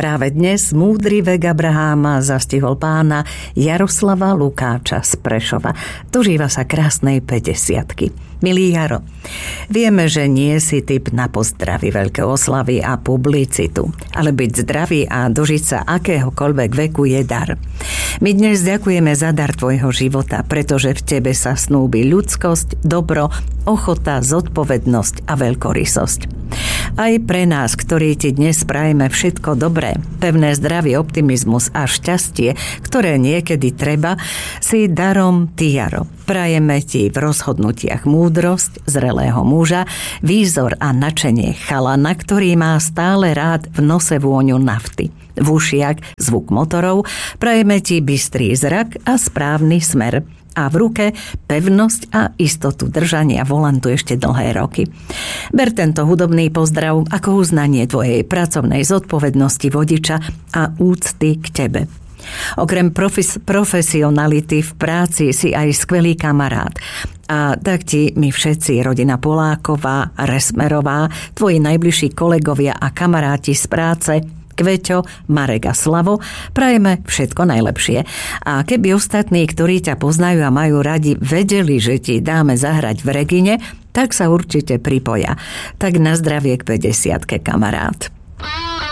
Práve dnes múdry vek Abraháma zastihol pána Jaroslava Lukáča z Prešova. Dožíva sa krásnej 50-ky. Milý Jaro, vieme, že nie si typ na pozdravy, veľké oslavy a publicitu, ale byť zdravý a dožiť sa akéhokoľvek veku je dar. My dnes ďakujeme za dar tvojho života, pretože v tebe sa snúbi ľudskosť, dobro, ochota, zodpovednosť a veľkorysosť. Aj pre nás, ktorí ti dnes prajeme všetko dobré, pevné zdravie, optimizmus a šťastie, ktoré niekedy treba, si darom ty, Jaro. Prajeme ti v rozhodnutiach múdrosť zrelého muža, výzor a nadšenie chalana, ktorý má stále rád v nose vôňu nafty, v ušiach zvuk motorov. Prajeme ti bystrý zrak a správny smer a v ruke pevnosť a istotu držania volantu ešte dlhé roky. Ber tento hudobný pozdrav ako uznanie tvojej pracovnej zodpovednosti vodiča a úcty k tebe. Okrem profesionality v práci si aj skvelý kamarát. A tak ti my všetci, rodina Poláková, Resmerová, tvoji najbližší kolegovia a kamaráti z práce, Kveťo, Marek a Slavo, prajeme všetko najlepšie. A keby ostatní, ktorí ťa poznajú a majú radi, vedeli, že ti dáme zahrať v Regine, tak sa určite pripoja. Tak na zdravie k 50-ke, kamarát.